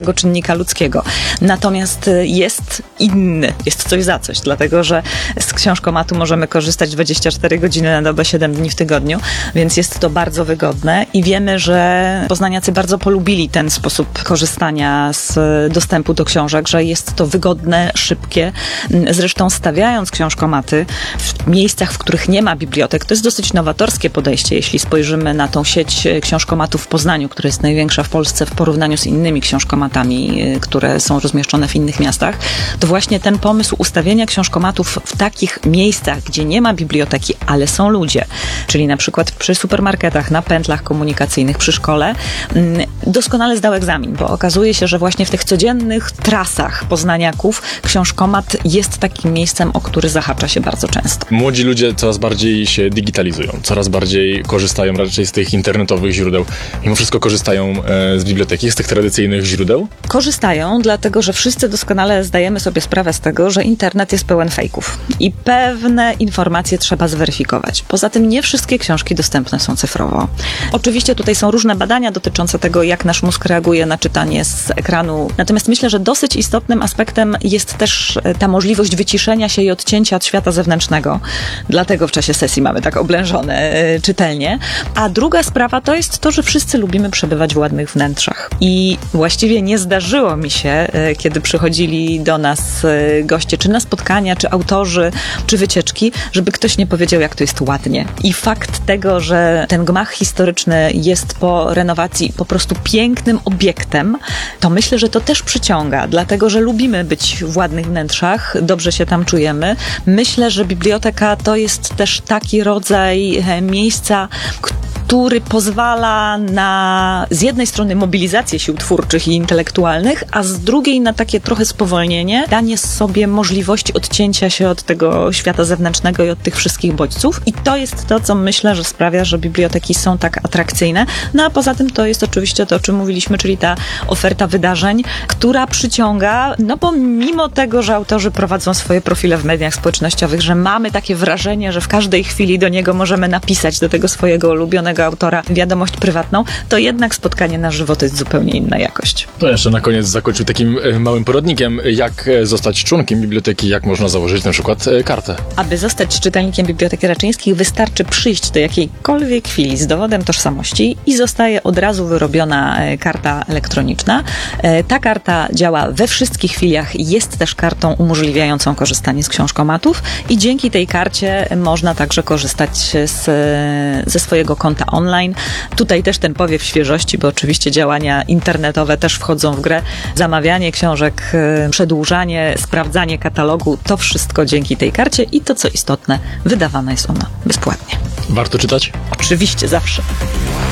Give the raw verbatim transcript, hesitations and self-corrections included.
tego czynnika ludzkiego. Natomiast jest inny, jest coś za coś, dlatego że z książkomatu możemy korzystać dwadzieścia cztery godziny na dobę, siedem dni w tygodniu, więc jest to bardzo wygodne i wiemy, że poznaniacy bardzo polubili ten sposób korzystania z dostępu do książek, że jest to wygodne, szybkie. Zresztą stawiając książkomaty w miejscach, w których nie ma bibliotek, to jest dosyć nowatorskie podejście, jeśli spojrzymy na tą sieć książkomatów w Poznaniu, która jest największa w Polsce w porównaniu z innymi książkomatami, które są rozmieszczone w innych miastach, to właśnie ten pomysł ustawienia książkomatów w takich miejscach, gdzie nie ma biblioteki, ale są ludzie, czyli na przykład przy supermarketach, na pętlach komunikacyjnych, przy szkole, doskonale zdał egzamin, bo okazuje się, że właśnie w tych codziennych trasach poznaniaków książkomat jest takim miejscem, o który zahacza się bardzo często. Młodzi ludzie coraz bardziej się digitalizują, coraz bardziej korzystają raczej z tych internetowych źródeł. Mimo wszystko korzystają e, z biblioteki, z tych tradycyjnych źródeł? Korzystają, dlatego że wszyscy doskonale zdajemy sobie sprawę z tego, że internet jest pełen fejków i pewne informacje trzeba zweryfikować. Poza tym nie wszystkie książki dostępne są cyfrowo. Oczywiście tutaj są różne badania dotyczące tego, jak nasz mózg reaguje na czytanie z ekranu. Natomiast myślę, że dosyć istotnym aspektem jest też ta możliwość wyciszenia się i odcięcia od świata zewnętrznego. Dlatego w czasie sesji mamy tak oblężone y, czytelnie. A druga sprawa to jest to, że wszyscy lubimy przebywać w ładnych wnętrzach. I właściwie nie zdarzyło mi się, y, kiedy przychodzili do nas y, goście, czy na spotkania, czy autorzy, czy wycieczki, żeby ktoś nie powiedział, jak to jest ładnie. I fakt tego, że ten gmach historyczny jest po renowacji po prostu pięknym obiektem, to myślę, że to też przyciąga, dlatego że lubimy być w ładnych wnętrzach, dobrze się tam czujemy. Myślę, że biblioteka to jest też taki rodzaj miejsca, który pozwala na z jednej strony mobilizację sił twórczych i intelektualnych, a z drugiej na takie trochę spowolnienie, danie sobie możliwości odcięcia się od tego świata zewnętrznego i od tych wszystkich bodźców. I to jest to, co myślę, że sprawia, że biblioteki są tak atrakcyjne. No a poza tym to jest oczywiście to, o czym mówiliśmy, czyli ta oferta wydarzeń, która przyciąga, no bo mimo tego, że autorzy prowadzą swoje profile w mediach społecznościowych, że mamy takie wrażenie, że w każdej chwili do niego możemy napisać, do tego swojego ulubionego autora wiadomość prywatną, to jednak spotkanie na żywo to jest zupełnie inna jakość. To jeszcze na koniec zakończył takim małym poradnikiem, jak zostać członkiem biblioteki, jak można założyć na przykład kartę. Aby zostać czytelnikiem Biblioteki Raczyńskich, wystarczy przyjść do jakiejkolwiek chwili z dowodem tożsamości i zostaje od razu wyrobiona karta elektroniczna. Ta karta działa we wszystkich filiach, jest też kartą umożliwiającą korzystanie z książkomatów i dzięki tej karcie można także korzystać z, ze swojego konta online. Tutaj też ten powiew świeżości, bo oczywiście działania internetowe też wchodzą w grę. Zamawianie książek, przedłużanie, sprawdzanie katalogu, to wszystko dzięki tej karcie i to, co istotne, wydawana jest ona bezpłatnie. Warto czytać? Oczywiście, zawsze.